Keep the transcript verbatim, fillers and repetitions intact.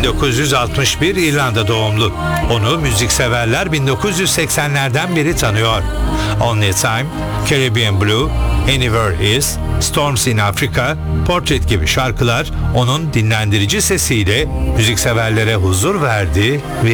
bin dokuz yüz altmış bir İrlanda doğumlu. Onu müzikseverler bin dokuz yüz seksenlerden beri tanıyor. Only Time, Caribbean Blue, Anywhere Is, Storms in Africa, Portrait gibi şarkılar onun dinlendirici sesiyle müzikseverlere huzur verdi ve